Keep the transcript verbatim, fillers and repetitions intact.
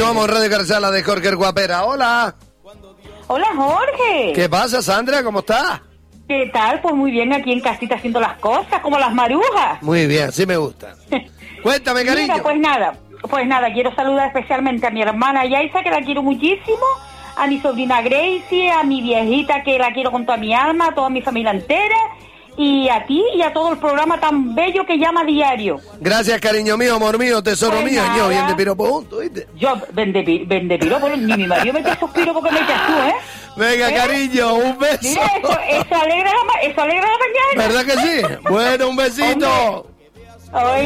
Continuamos Radio Carcala de Jorge el Guapera. Hola. Hola, Jorge. ¿Qué pasa, Sandra? ¿Cómo estás? ¿Qué tal? Pues muy bien, aquí en casita haciendo las cosas, como las marujas. Muy bien, sí me gusta. Cuéntame, cariño. Mira, pues nada, pues nada, quiero saludar especialmente a mi hermana Yaisa, que la quiero muchísimo, a mi sobrina Gracie, a mi viejita, que la quiero con toda mi alma, a toda mi familia entera, y a ti y a todo el programa tan bello que llama Diario. Gracias, cariño mío, amor mío, tesoro Pues mío, nada. ño, bien de piropo juntos, ¿viste? Yo, vende, pi- vende piropos, ni mi marido me echa esos piropos que me echas tú, ¿eh? Venga, ¿Eh? cariño, un beso. Mira, eso, eso alegra la, ma- eso alegra la mañana. ¿Verdad que sí? Bueno, un besito. Hombre. Ay,